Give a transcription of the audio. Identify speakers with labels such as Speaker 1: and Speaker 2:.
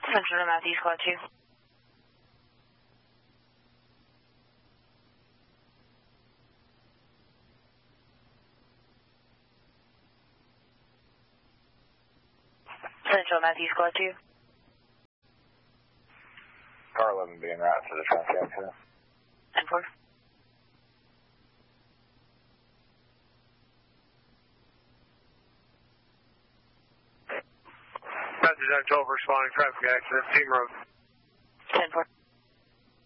Speaker 1: Central Matthew Squad 2. Central Matthew Squad 2.
Speaker 2: Car 11 being routed to the traffic accident.
Speaker 1: 10-4.
Speaker 3: Passenger 12 responding traffic accident, team road.
Speaker 1: 10-4.